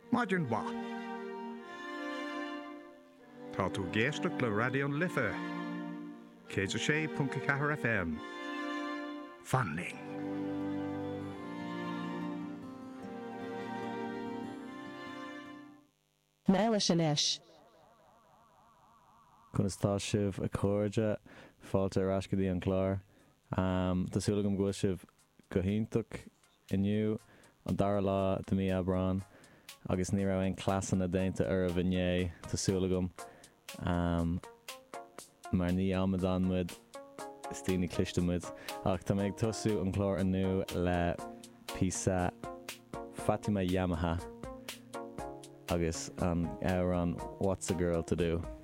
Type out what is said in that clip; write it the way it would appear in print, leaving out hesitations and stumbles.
Modern Wa. Tá tú géisteach le radion Lifa. Céidir sé punca cahar FM. Fanning. Nála sin eis. Chunastá sibh a cóide fáilte ar ascadaí an chlár. Tásúla go go sibh go hintach inniu an dara lá do mí abrán agus ní raibh ein clasan a déanta ar a bhinné tásúla gom. Mar ní amadan muid is tína cliste muid ach tá méid tosú an chlár aniu le písa Fatima Yamaha agus an What's a Girl to Do.